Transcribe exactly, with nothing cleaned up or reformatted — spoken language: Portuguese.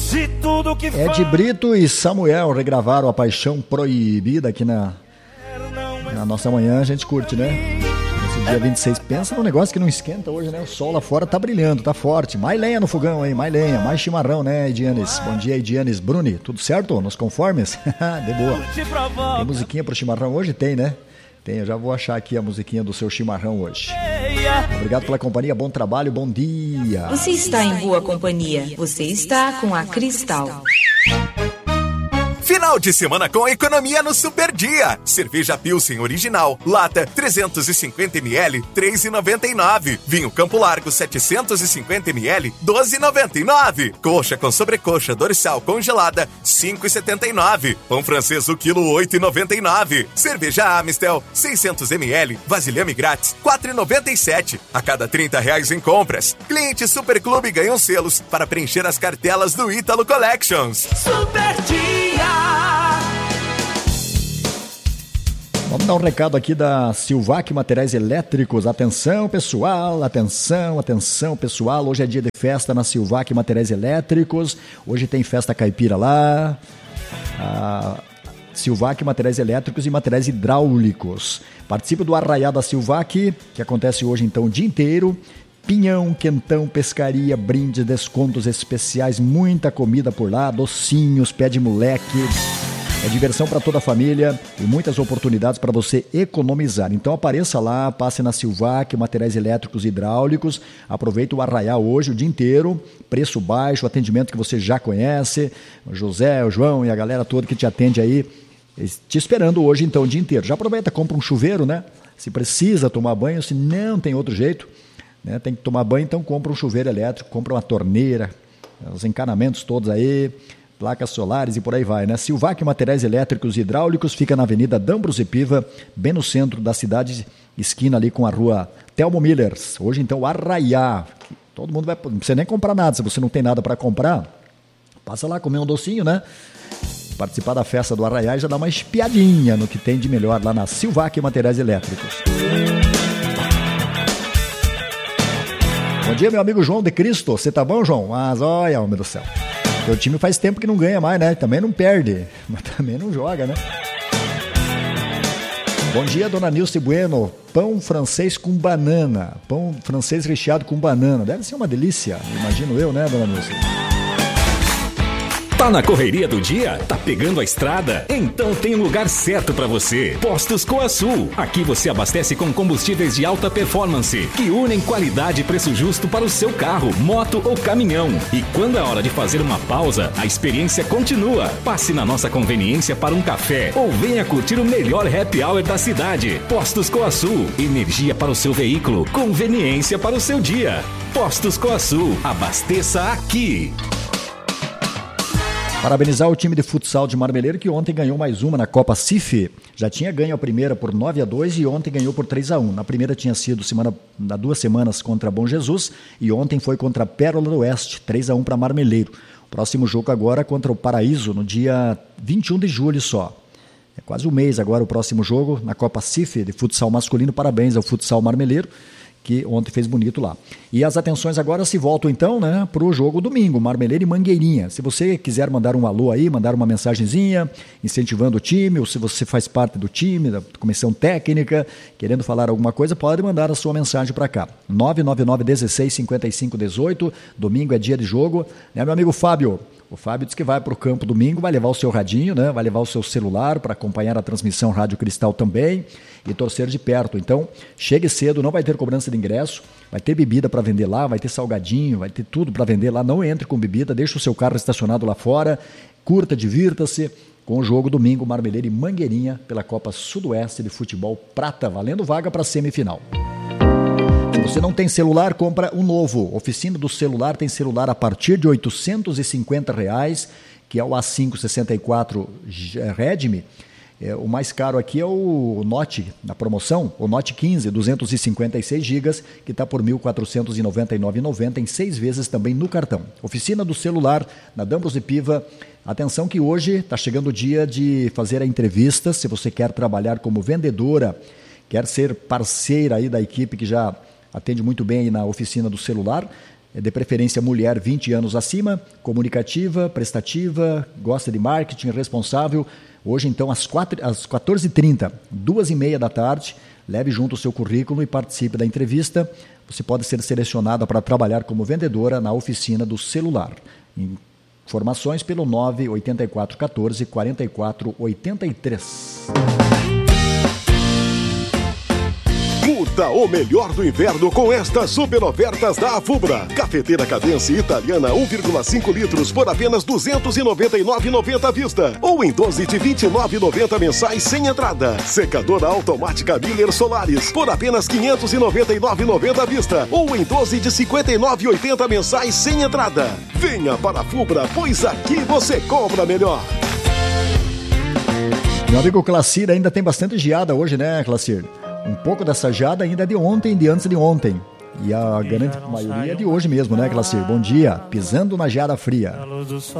Se tudo que Ed Brito e Samuel regravaram A Paixão Proibida aqui na, na nossa manhã, a gente curte, né? Esse dia vinte e seis, pensa num negócio que não esquenta hoje, né? O sol lá fora tá brilhando, tá forte. Mais lenha no fogão aí, mais lenha, mais chimarrão, né, Edianes? Bom dia, Edianes Bruni. Tudo certo? Nos conformes? De boa. Tem musiquinha pro chimarrão hoje? Tem, né? Tem, eu já vou achar aqui a musiquinha do seu chimarrão hoje. Obrigado pela companhia, bom trabalho, bom dia. Você está em boa companhia. Você está com a Cristal. Final de semana com economia no Super Dia. Cerveja Pilsen original, lata trezentos e cinquenta mililitros, três reais e noventa e nove centavos. Vinho Campo Largo setecentos e cinquenta mililitros, doze reais e noventa e nove centavos. Coxa com sobrecoxa dorsal congelada, cinco reais e setenta e nove centavos. Pão francês o quilo, oito reais e noventa e nove centavos. Cerveja Amistel seiscentos mililitros, vasilhame grátis, quatro reais e noventa e sete centavos. A cada trinta reais em compras, clientes Super Clube ganham selos para preencher as cartelas do Ítalo Collections. Super Dia. Vamos dar um recado aqui da Silvac Materiais Elétricos. Atenção, pessoal, atenção, atenção, pessoal. Hoje é dia de festa na Silvac Materiais Elétricos. Hoje tem festa caipira lá. A Silvac Materiais Elétricos e Materiais Hidráulicos. Participe do Arraiá da Silvac, que acontece hoje então o dia inteiro. Pinhão, quentão, pescaria, brinde, descontos especiais, muita comida por lá, docinhos, pé de moleque. É diversão para toda a família e muitas oportunidades para você economizar. Então apareça lá, passe na Silvac, Materiais Elétricos e Hidráulicos. Aproveita o Arraiá hoje o dia inteiro. Preço baixo, atendimento que você já conhece. O José, o João e a galera toda que te atende aí, te esperando hoje então o dia inteiro. Já aproveita, compra um chuveiro, né? Se precisa tomar banho, se não tem outro jeito, né? Tem que tomar banho, então compra um chuveiro elétrico, compra uma torneira, os encanamentos todos aí, placas solares e por aí vai, né? Silvac Materiais Elétricos e Hidráulicos fica na Avenida D'Ambros e Piva, bem no centro da cidade, esquina ali com a rua Telmo Millers. Hoje então Arraiá, todo mundo vai, não precisa nem comprar nada, se você não tem nada para comprar, passa lá comer um docinho, né? Participar da festa do Arraiá e já dá uma espiadinha no que tem de melhor lá na Silvac Materiais Elétricos. Bom dia, meu amigo João de Cristo, você tá bom, João? Mas olha, homem do céu. O time faz tempo que não ganha mais, né? Também não perde, mas também não joga, né? Bom dia, dona Nilce Bueno. Pão francês com banana. Pão francês recheado com banana. Deve ser uma delícia, imagino eu, né, dona Nilce? Tá na correria do dia? Tá pegando a estrada? Então tem um lugar certo para você. Postos Coasul. Aqui você abastece com combustíveis de alta performance, que unem qualidade e preço justo para o seu carro, moto ou caminhão. E quando é hora de fazer uma pausa, a experiência continua. Passe na nossa conveniência para um café ou venha curtir o melhor happy hour da cidade. Postos Coasul. Energia para o seu veículo, conveniência para o seu dia. Postos Coasul. Abasteça aqui. Parabenizar o time de futsal de Marmeleiro que ontem ganhou mais uma na Copa C I F. Já tinha ganho a primeira por nove a dois e ontem ganhou por três a um. Na primeira tinha sido semana, há duas semanas contra Bom Jesus e ontem foi contra a Pérola do Oeste, três a um para Marmeleiro. O próximo jogo agora contra o Paraíso no dia vinte e um de julho só. É quase um mês agora o próximo jogo na Copa C I F de futsal masculino. Parabéns ao futsal Marmeleiro, que ontem fez bonito lá. E as atenções agora se voltam então, né, para o jogo domingo, Marmeleiro e Mangueirinha. Se você quiser mandar um alô aí, mandar uma mensagenzinha, incentivando o time, ou se você faz parte do time, da comissão técnica, querendo falar alguma coisa, pode mandar a sua mensagem para cá. nove nove nove, dezesseis, cinquenta e cinco, dezoito, domingo é dia de jogo, né, meu amigo Fábio? O Fábio disse que vai para o campo domingo, vai levar o seu radinho, né? Vai levar o seu celular para acompanhar a transmissão Rádio Cristal também e torcer de perto. Então, chegue cedo, não vai ter cobrança de ingresso, vai ter bebida para vender lá, vai ter salgadinho, vai ter tudo para vender lá. Não entre com bebida, deixa o seu carro estacionado lá fora, curta, divirta-se com o jogo domingo, Marmeleiro e Mangueirinha pela Copa Sudoeste de Futebol Prata, valendo vaga para a semifinal. Se você não tem celular, compra um novo. Oficina do Celular tem celular a partir de oitocentos e cinquenta reais, que é o A cinco sessenta e quatro Redmi. É, o mais caro aqui é o Note, na promoção, o Note quinze, duzentos e cinquenta e seis gigas, que está por mil quatrocentos e noventa e nove reais e noventa centavos em seis vezes também no cartão. Oficina do Celular, na D'Ambros e Piva. Atenção que hoje está chegando o dia de fazer a entrevista. Se você quer trabalhar como vendedora, quer ser parceira aí da equipe que já atende muito bem aí na Oficina do Celular, de preferência mulher vinte anos acima, comunicativa, prestativa, gosta de marketing, responsável. Hoje, então, às, às quatorze e trinta, duas e meia da tarde, leve junto o seu currículo e participe da entrevista. Você pode ser selecionada para trabalhar como vendedora na oficina do celular. Informações pelo nove oito quatro um quatro, quatro quatro oito três. Curta o melhor do inverno com estas super ofertas da Afubra. Cafeteira Cadence italiana um vírgula cinco litros por apenas duzentos e noventa e nove reais e noventa centavos à vista. Ou em doze de vinte e nove reais e noventa centavos mensais sem entrada. Secadora automática Miller Solaris por apenas quinhentos e noventa e nove reais e noventa centavos à vista. Ou em doze de cinquenta e nove reais e oitenta centavos mensais sem entrada. Venha para a Afubra, pois aqui você compra melhor. Meu amigo Clacir, ainda tem bastante geada hoje, né, Clacir? Um pouco dessa geada ainda é de ontem, de antes de ontem. E a grande maioria é de hoje mesmo, né, Clacir? Bom dia. Pisando na geada fria.